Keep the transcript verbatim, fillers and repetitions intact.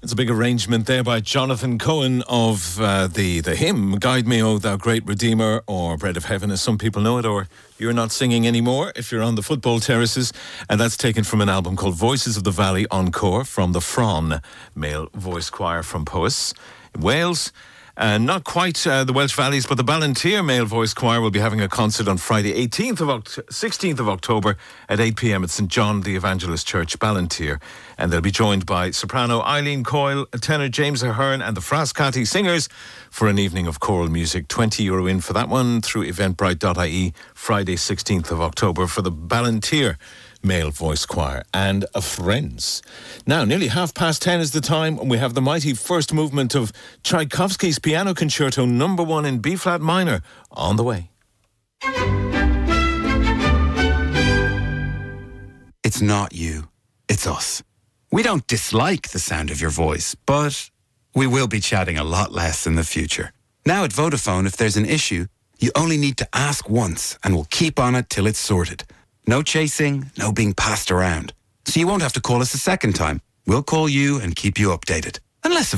It's a big arrangement there by Jonathan Cohen of uh, the, the hymn, Guide Me, O Thou Great Redeemer, or Bread of Heaven, as some people know it, or You're Not Singing Anymore if you're on the football terraces. And that's taken from an album called Voices of the Valley Encore from the Fron male voice choir from Powys in Wales. Uh, not quite uh, the Welsh Valleys, but the Ballantyre Male Voice Choir will be having a concert on Friday, eighteenth of Oct- sixteenth of October at eight p.m. at St John the Evangelist Church, Ballantyre. And they'll be joined by soprano Eileen Coyle, tenor James Ahern and the Frascati Singers for an evening of choral music. twenty euro in for that one through eventbrite dot I E, Friday, sixteenth of October for the Ballantyre Male Voice Choir and a Friends. Now, nearly half past ten is the time, and we have the mighty first movement of Tchaikovsky's Piano Concerto number one in B-flat minor on the way. It's not you, it's us. We don't dislike the sound of your voice, but we will be chatting a lot less in the future. Now at Vodafone, if there's an issue, you only need to ask once and we'll keep on it till it's sorted. No chasing, no being passed around. So you won't have to call us a second time. We'll call you and keep you updated. Unless, of